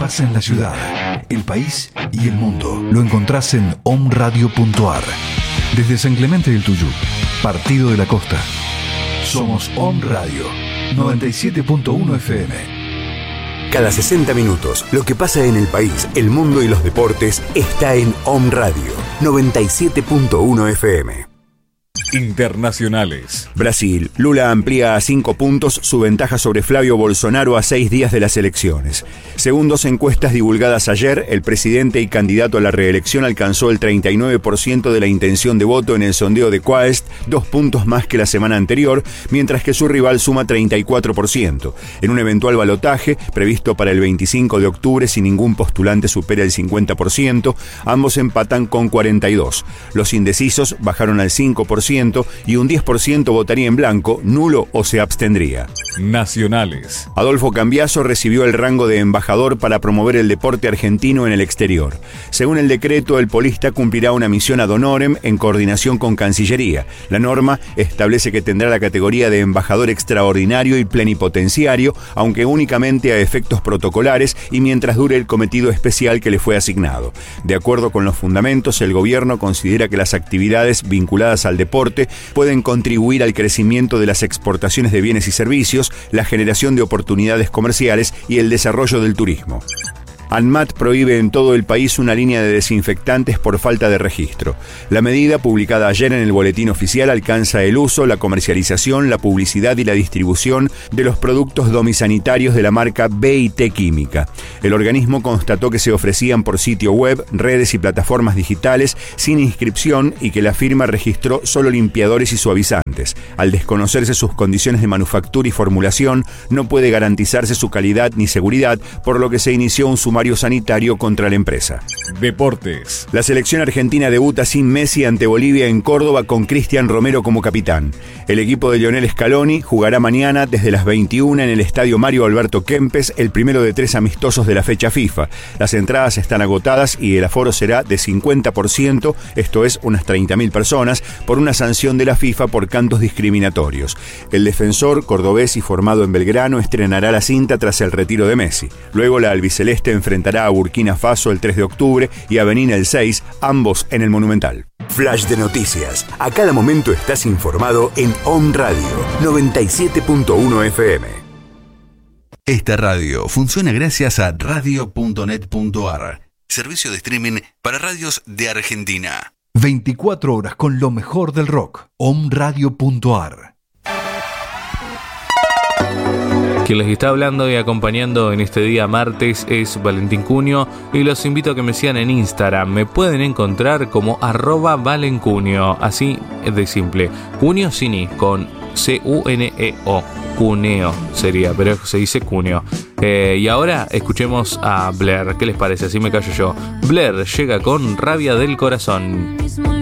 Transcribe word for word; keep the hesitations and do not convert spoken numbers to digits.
pasa en la ciudad, el país y el mundo lo encontrás en omradio punto ar. Desde San Clemente del Tuyú, Partido de la Costa. Somos Om Radio noventa y siete punto uno F M. Cada sesenta minutos, lo que pasa en el país, el mundo y los deportes está en Om Radio noventa y siete punto uno F M. Internacionales. Brasil. Lula amplía a cinco puntos su ventaja sobre Flavio Bolsonaro a seis días de las elecciones. Según dos encuestas divulgadas ayer, el presidente y candidato a la reelección alcanzó el treinta y nueve por ciento de la intención de voto en el sondeo de Quaest, dos puntos más que la semana anterior, mientras que su rival suma treinta y cuatro por ciento. En un eventual balotaje, previsto para el veinticinco de octubre, si ningún postulante supera el cincuenta por ciento, ambos empatan con cuarenta y dos. Los indecisos bajaron al cinco por ciento y un diez por ciento votaría en blanco, nulo o se abstendría. Nacionales. Adolfo Cambiaso recibió el rango de embajador para promover el deporte argentino en el exterior. Según el decreto, el polista cumplirá una misión ad honorem en coordinación con Cancillería. La norma establece que tendrá la categoría de embajador extraordinario y plenipotenciario, aunque únicamente a efectos protocolares y mientras dure el cometido especial que le fue asignado. De acuerdo con los fundamentos, el gobierno considera que las actividades vinculadas al deporte pueden contribuir al crecimiento de las exportaciones de bienes y servicios, la generación de oportunidades comerciales y el desarrollo del turismo. ANMAT prohíbe en todo el país una línea de desinfectantes por falta de registro. La medida, publicada ayer en el boletín oficial, alcanza el uso, la comercialización, la publicidad y la distribución de los productos domisanitarios de la marca B y T Química. El organismo constató que se ofrecían por sitio web, redes y plataformas digitales sin inscripción y que la firma registró solo limpiadores y suavizantes. Al desconocerse sus condiciones de manufactura y formulación, no puede garantizarse su calidad ni seguridad, por lo que se inició un sumario sanitario contra la empresa. Deportes. La selección argentina debuta sin Messi ante Bolivia en Córdoba con Cristian Romero como capitán. El equipo de Lionel Scaloni jugará mañana desde las veintiuna en el estadio Mario Alberto Kempes, el primero de tres amistosos de la fecha FIFA. Las entradas están agotadas y el aforo será de cincuenta por ciento, esto es unas treinta mil personas, por una sanción de la FIFA por cantos discriminatorios. El defensor cordobés y formado en Belgrano estrenará la cinta tras el retiro de Messi. Luego la albiceleste enfrentará a Burkina Faso el tres de octubre y a Benín el seis, ambos en el Monumental. Flash de noticias. A cada momento estás informado en Om Radio noventa y siete punto uno F M. Esta radio funciona gracias a radio punto net punto ar, servicio de streaming para radios de Argentina. veinticuatro horas con lo mejor del rock. om radio punto ar. Quien les está hablando y acompañando en este día martes es Valentín Cunio y los invito a que me sigan en Instagram. Me pueden encontrar como arroba valencunio, así es de simple. Cunio sin i, con C U N E O. Cuneo sería, pero se dice Cunio. Eh, y ahora escuchemos a Blair. ¿Qué les parece? Así me callo yo. Blair llega con Rabia del Corazón.